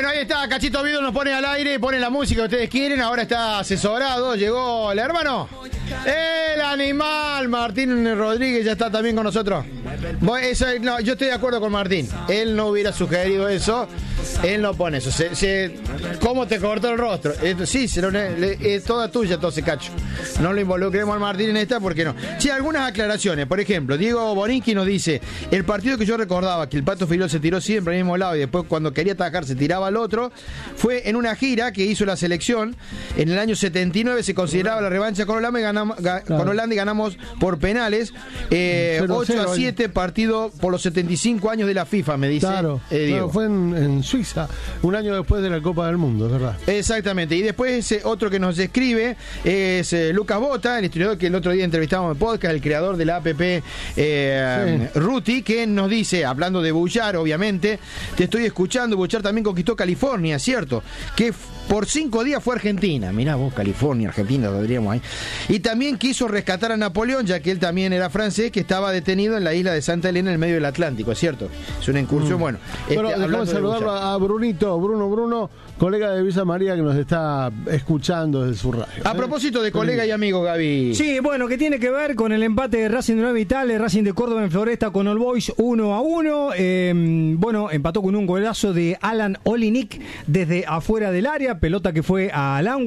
Bueno, ahí está, Cachito Vido nos pone al aire, pone la música que ustedes quieren, ahora está asesorado, llegó el hermano, el animal, Martín Rodríguez ya está también con nosotros. Bueno, eso, no, yo estoy de acuerdo con Martín, él no hubiera sugerido eso, él no pone eso. ¿Cómo te cortó el rostro? Sí, es toda tuya, entonces, Cacho. No lo involucremos al Martín en esta porque no. Sí, algunas aclaraciones, por ejemplo, Diego Boninski nos dice, el partido que yo recordaba que el Pato Filiol se tiró siempre al mismo lado y después cuando quería atacar se tiraba al otro, fue en una gira que hizo la selección en el año 79, se consideraba la revancha con Holanda y ganamos por penales 8-7, partido por los 75 años de la FIFA, me dice. Claro, Diego. Fue en Suiza, un año después de la Copa del Mundo, ¿verdad? Exactamente, y después otro que nos escribe es Lucas Bota, el historiador que el otro día entrevistamos en podcast, el creador de la APP Ruti, que nos dice, hablando de Bullard, obviamente, te estoy escuchando, Bullard también conquistó California, ¿cierto? Que por 5 días fue a Argentina. Mirá vos, California, Argentina, lo diríamos ahí. Y también quiso rescatar a Napoleón, ya que él también era francés, que estaba detenido en la isla de Santa Elena, en el medio del Atlántico, ¿es cierto? Es una incursión, bueno. Pero déjame saludarlo a Bruno, colega de Villa María, que nos está escuchando desde su radio. A propósito de colega y amigo, Gaby. Sí, bueno, que tiene que ver con el empate de Racing de Nueva Italia, Racing de Córdoba en Floresta con All Boys 1-1. Bueno, empató con un golazo de Alan Olinik desde afuera del área, pelota que fue a Alan.